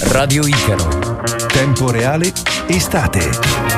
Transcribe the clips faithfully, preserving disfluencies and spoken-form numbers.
Radio Icaro. Tempo reale, estate.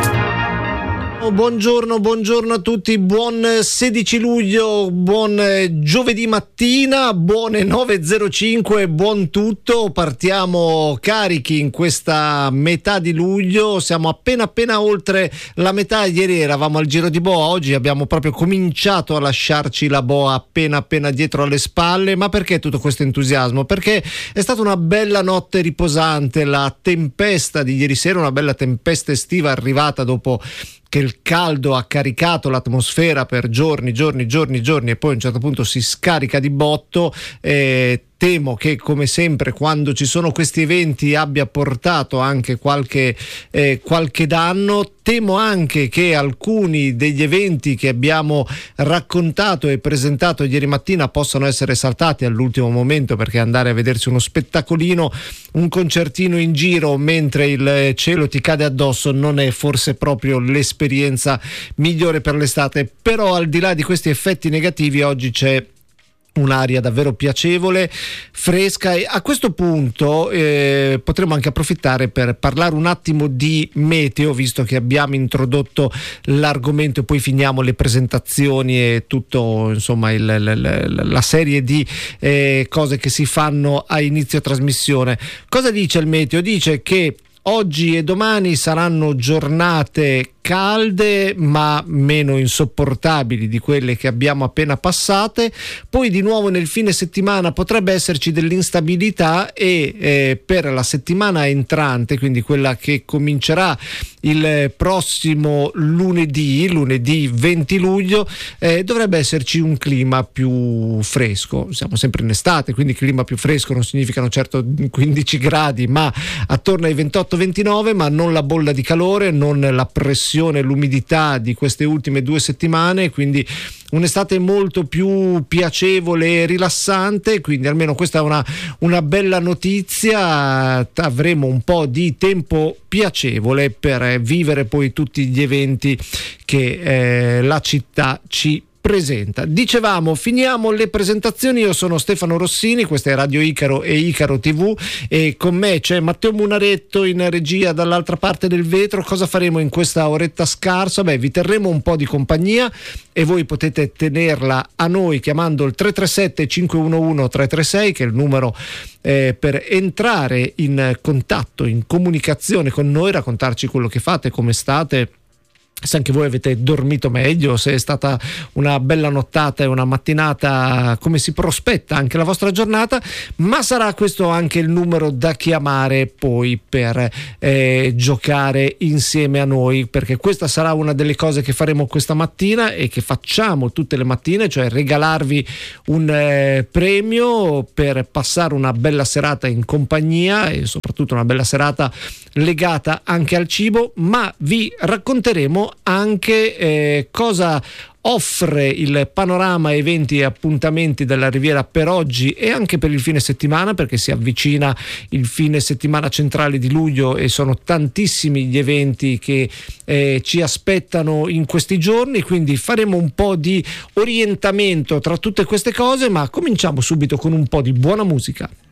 Buongiorno, buongiorno a tutti, buon sedici luglio, buon giovedì mattina, buone nove e zero cinque, buon tutto. Partiamo carichi in questa metà di luglio, siamo appena appena oltre la metà. Ieri eravamo al Giro di Boa, oggi abbiamo proprio cominciato a lasciarci la boa appena appena dietro alle spalle. Ma perché tutto questo entusiasmo? Perché è stata una bella notte riposante, la tempesta di ieri sera, una bella tempesta estiva arrivata dopo che il caldo ha caricato l'atmosfera per giorni, giorni, giorni, giorni e poi a un certo punto si scarica di botto. Eh, temo che, come sempre, quando ci sono questi eventi abbia portato anche qualche, eh, qualche danno. Temo anche che alcuni degli eventi che abbiamo raccontato e presentato ieri mattina possano essere saltati all'ultimo momento, perché andare a vedersi uno spettacolino, un concertino in giro mentre il cielo ti cade addosso non è forse proprio l'esperienza migliore per l'estate. Però al di là di questi effetti negativi, oggi c'è un'aria davvero piacevole, fresca, e a questo punto eh, potremo anche approfittare per parlare un attimo di meteo, visto che abbiamo introdotto l'argomento e poi finiamo le presentazioni e tutto, insomma, il, il, la serie di eh, cose che si fanno a inizio trasmissione. Cosa dice il meteo? Dice che oggi e domani saranno giornate calde ma meno insopportabili di quelle che abbiamo appena passate. Poi di nuovo nel fine settimana potrebbe esserci dell'instabilità e eh, per la settimana entrante, quindi quella che comincerà il prossimo lunedì, lunedì venti luglio, eh, dovrebbe esserci un clima più fresco. Siamo sempre in estate, quindi clima più fresco non significano certo quindici gradi, ma attorno ai ventotto ventinove, ma non la bolla di calore, non la pressione, l'umidità di queste ultime due settimane, quindi un'estate molto più piacevole e rilassante. Quindi almeno questa è una, una bella notizia. Avremo un po' di tempo piacevole per vivere poi tutti gli eventi che eh, la città ci presenta. Dicevamo, finiamo le presentazioni. Io sono Stefano Rossini, questa è Radio Icaro e Icaro tivù, e con me c'è Matteo Munaretto in regia dall'altra parte del vetro. Cosa faremo in questa oretta scarsa? Beh, vi terremo un po' di compagnia e voi potete tenerla a noi chiamando il tre tre sette cinque uno uno tre tre sei, che è il numero eh, per entrare in contatto, in comunicazione con noi, raccontarci quello che fate, come state, se anche voi avete dormito meglio, se è stata una bella nottata e una mattinata, come si prospetta anche la vostra giornata. Ma sarà questo anche il numero da chiamare poi per eh, giocare insieme a noi, perché questa sarà una delle cose che faremo questa mattina e che facciamo tutte le mattine, cioè regalarvi un eh, premio per passare una bella serata in compagnia e soprattutto una bella serata legata anche al cibo. Ma vi racconteremo anche eh, cosa offre il panorama eventi e appuntamenti della Riviera per oggi e anche per il fine settimana, perché si avvicina il fine settimana centrale di luglio e sono tantissimi gli eventi che eh, ci aspettano in questi giorni. Quindi faremo un po' di orientamento tra tutte queste cose, ma cominciamo subito con un po' di buona musica.